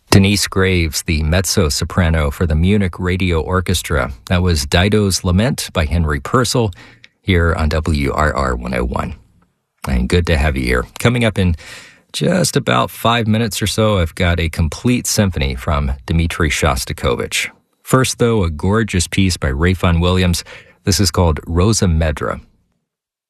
Denise Graves, the mezzo-soprano for the Munich Radio Orchestra. That was Dido's Lament by Henry Purcell here on WRR 101. And good to have you here. Coming up in just about 5 minutes or so, I've got a complete symphony from Dmitri Shostakovich. First, though, a gorgeous piece by Rayfon Williams. This is called Rosa Medra.